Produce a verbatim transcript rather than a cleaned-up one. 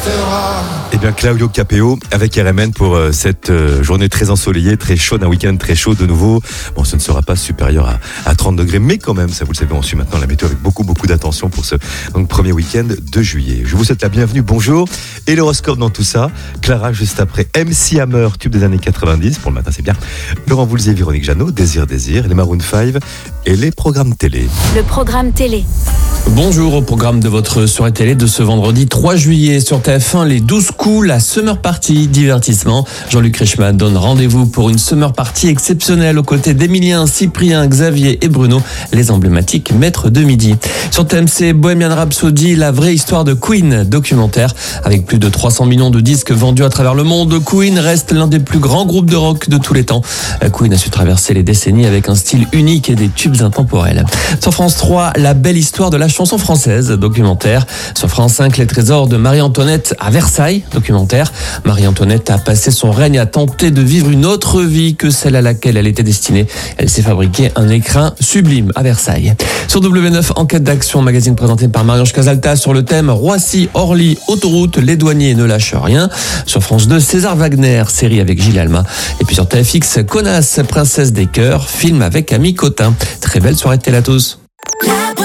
Eh bien, Claudio Capéo avec R M N pour euh, cette euh, journée très ensoleillée, très chaude, un week-end très chaud de nouveau. Bon, ce ne sera pas supérieur à, à trente degrés, mais quand même, ça vous le savez, on suit maintenant la météo avec beaucoup, beaucoup d'attention pour ce donc, premier week-end de juillet. Je vous souhaite la bienvenue, bonjour. Et l'horoscope dans tout ça, Clara juste après M C Hammer, tube des années quatre-vingt-dix, pour le matin c'est bien. Laurent Voulzier, Véronique Jeannot, Désir, Désir, les Maroon cinq et les programmes télé. Le programme télé. Bonjour, au programme de votre soirée télé de ce vendredi trois juillet sur T F un, les douze coups, la Summer Party, divertissement. Jean-Luc Reichmann donne rendez-vous pour une Summer Party exceptionnelle aux côtés d'Emilien, Cyprien, Xavier et Bruno, les emblématiques maîtres de midi. Sur T M C, Bohemian Rhapsody, la vraie histoire de Queen, documentaire. Avec plus de trois cents millions de disques vendus à travers le monde, Queen reste l'un des plus grands groupes de rock de tous les temps. Queen a su traverser les décennies avec un style unique et des tubes intemporels. Sur France trois, la belle histoire de la chanson française, documentaire. Sur France cinq, les trésors de Marie-Antoinette à Versailles, documentaire. Marie-Antoinette a passé son règne à tenter de vivre une autre vie que celle à laquelle elle était destinée. Elle s'est fabriqué un écrin sublime à Versailles. Sur W neuf, enquête d'action, magazine présenté par Marie-Ange Casalta sur le thème Roissy, Orly, autoroute, les douaniers ne lâchent rien. Sur France deux, César Wagner, série avec Gilles Alma. Et puis sur T F X, Connasse, princesse des cœurs, film avec Ami Cotin. Très belle soirée de télé à tous.